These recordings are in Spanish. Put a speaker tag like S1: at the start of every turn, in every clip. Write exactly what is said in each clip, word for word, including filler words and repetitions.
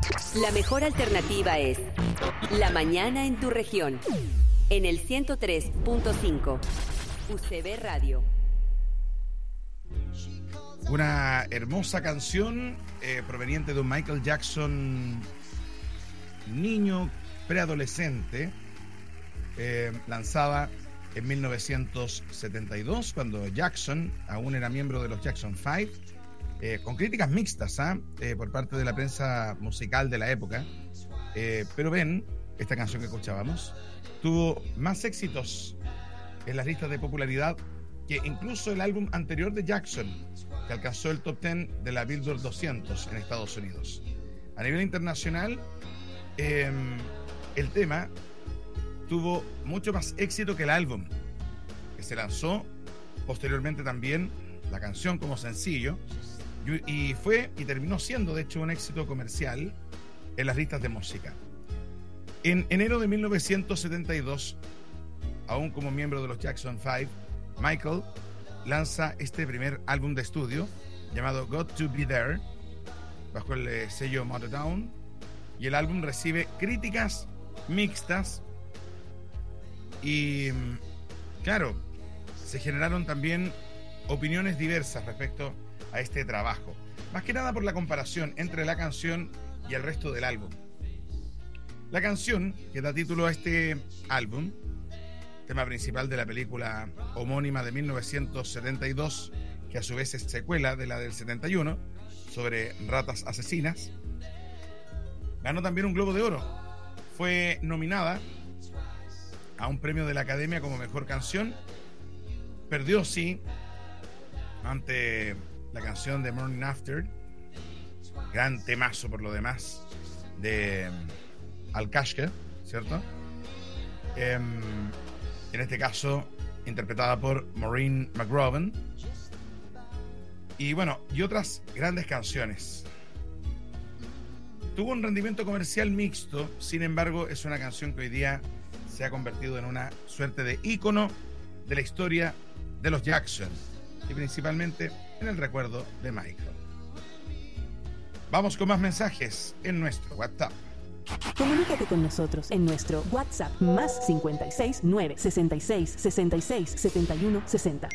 S1: La mejor alternativa es La Mañana en tu región, en el ciento tres punto cinco U C B Radio.
S2: Una hermosa canción eh, proveniente de un Michael Jackson niño preadolescente, eh, lanzada en mil novecientos setenta y dos, cuando Jackson aún era miembro de los Jackson Five, eh, con críticas mixtas ¿eh? Eh, por parte de la prensa musical de la época. Eh, pero ven, esta canción que escuchábamos tuvo más éxitos en las listas de popularidad que incluso el álbum anterior de Jackson, que alcanzó el top diez de la Billboard doscientos en Estados Unidos. A nivel internacional, eh, el tema tuvo mucho más éxito que el álbum, que se lanzó posteriormente también la canción como sencillo, y fue y terminó siendo de hecho un éxito comercial en las listas de música. En enero de mil novecientos setenta y dos, aún como miembro de los Jackson Five, Michael lanza este primer álbum de estudio llamado Got to Be There, bajo el eh, sello Motown, y el álbum recibe críticas mixtas y, claro, se generaron también opiniones diversas respecto a este trabajo, más que nada por la comparación entre la canción y el resto del álbum. La canción que da título a este álbum, tema principal de la película homónima de mil novecientos setenta y dos, que a su vez es secuela de la del setenta y uno, sobre ratas asesinas, ganó también un Globo de Oro. Fue nominada a un premio de la Academia como Mejor Canción. Perdió, sí, ante la canción de Morning After, gran temazo por lo demás, de Al Kashka, ¿cierto? Eh, en este caso interpretada por Maureen McGrovern, y bueno, y otras grandes canciones. Tuvo un rendimiento comercial mixto, sin embargo es una canción que hoy día se ha convertido en una suerte de ícono de la historia de los Jackson y principalmente en el recuerdo de Michael. Vamos con más mensajes en nuestro WhatsApp.
S3: Comunícate con nosotros en nuestro WhatsApp más cincuenta y seis, nueve, sesenta y seis, sesenta y seis, setenta y uno, sesenta.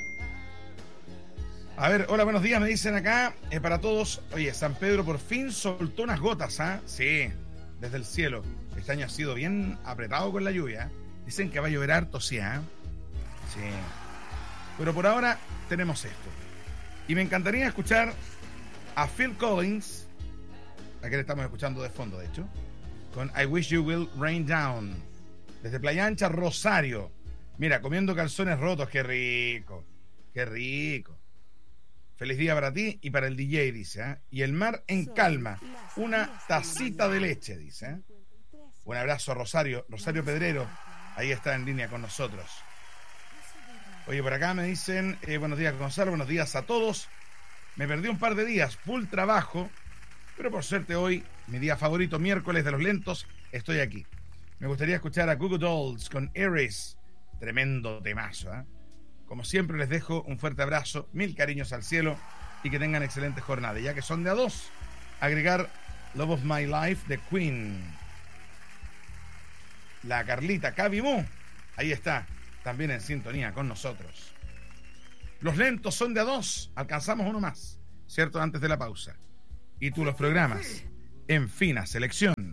S2: A ver, hola, buenos días, me dicen acá, eh, para todos. Oye, San Pedro por fin soltó unas gotas, ¿ah? ¿eh? Sí, desde el cielo. Este año ha sido bien apretado con la lluvia. Dicen que va a llover harto, sí, ¿eh? Sí. Pero por ahora tenemos esto. Y me encantaría escuchar a Phil Collins, a que le estamos escuchando de fondo, de hecho, con I Wish You Will Rain Down, desde Playa Ancha, Rosario. Mira, comiendo calzones rotos, qué rico, qué rico. Feliz día para ti y para el D J, dice, ¿eh? Y el mar en calma, una tacita de leche, dice, ¿eh? Un abrazo a Rosario, Rosario Pedrero, ahí está en línea con nosotros. Oye, por acá me dicen, eh, buenos días Gonzalo, buenos días a todos. Me perdí un par de días, full trabajo, pero por suerte hoy, mi día favorito, miércoles de los lentos, estoy aquí. Me gustaría escuchar a Goo Goo Dolls con Aries, tremendo temazo, ¿eh? Como siempre les dejo un fuerte abrazo, mil cariños al cielo y que tengan excelentes jornadas. Ya que son de a dos, agregar Love of My Life de Queen. La Carlita Cabimu, ahí está, también en sintonía con nosotros. Los lentos son de a dos, alcanzamos uno más, ¿cierto? Antes de la pausa. Y tú los programas en fina selección.